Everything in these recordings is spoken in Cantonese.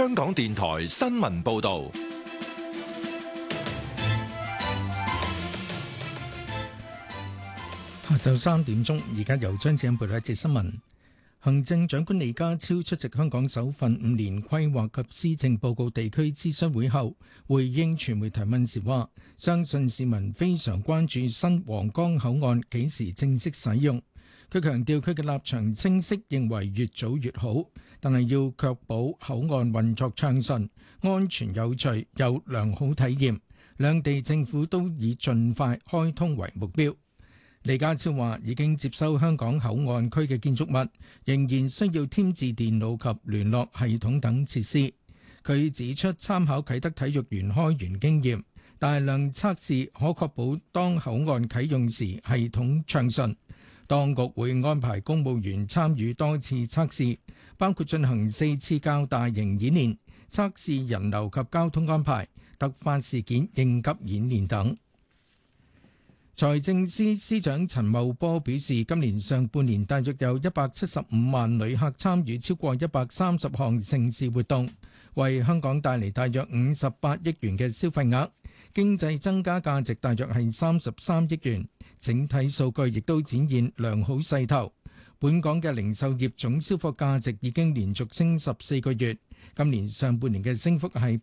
香港電台新聞報道。 下晝3點鐘，而家由張子欣報道一節新聞。行政長官李家超出席香港首份5年規劃及施政報告地區諮詢會後，回應傳媒提問時話，相信市民非常關注新皇崗口岸幾時正式使用。佢強調佢嘅立場清晰，認為越早越好，但係要確保口岸運作暢順、安全有序、有良好體驗。兩地政府都以盡快開通為目標。李家超話已經接收香港口岸區嘅建築物，仍然需要添置電腦及聯絡系統等設施。佢指出，參考啟德體育園開園經驗，大量測試可確保當口岸啟用時系統暢順。當局會安排公務員參與多次測試，包括進行4次較大型演練，測試人流及交通安排、突發事件應急演練等。財政司司長陳茂波表示，今年上半年大約有175萬旅客參與超過130項盛事活動，為香港帶嚟大約58億元嘅消費額，經濟增加價值大約係33億元。整體數據亦都展現良好勢頭。本港嘅零售業總銷貨價值已經連續升14個月，今年上半年嘅升幅係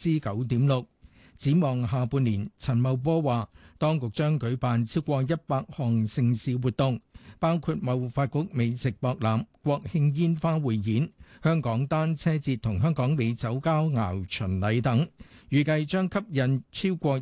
9.6%。展望下半年，陳茂波話，當局將舉辦超過100項盛事活動，包括貿發局美食博覽、國慶煙花匯演、香港單車節同香港美酒佳餚巡禮等，預計將吸引超過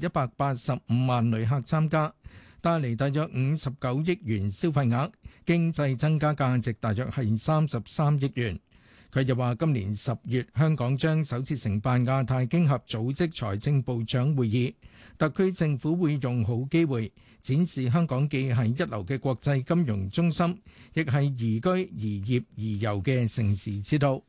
185萬旅客參加，帶嚟大約59億元消費額，經濟增加價值大約係33億元。佢又話，今年10月香港將首次承辦亞太經合組織財政部長會議，特區政府會用好機會展示香港既係一流嘅國際金融中心，亦係宜居宜業宜遊嘅城市之都。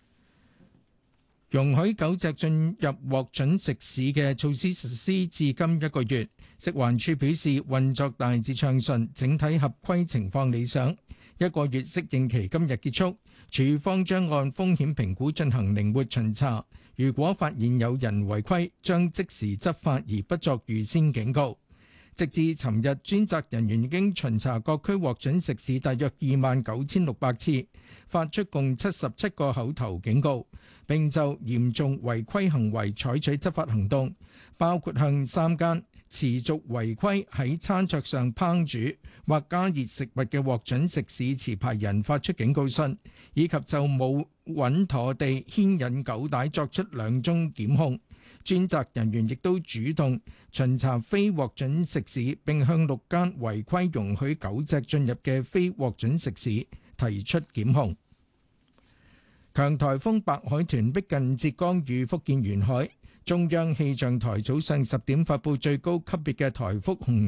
容許狗隻進入獲准食肆嘅措施實施至今1個月，食環署表示運作大致暢順，整體合規情況理想。1個月適應期今日結束，署方將按風險評估進行靈活巡查，如果發現有人違規，將即時執法而不作預先警告。直至尋日，專責人員已經巡查各區獲准食肆大約29,600次，發出共77個口頭警告，並就嚴重違規行為採取執法行動，包括向3間持續違規喺餐桌上烹煮或加熱食物嘅獲准食肆持牌人發出警告信，以及就冇穩妥地牽引狗帶作出2宗檢控。專責人員亦都主動巡查非獲准食肆，並向6間違規容許狗隻進入嘅非獲准食肆提出檢控。強颱風白海豚逼近浙江與福建沿海，中央氣象台早上10點發布最高級別嘅颱風紅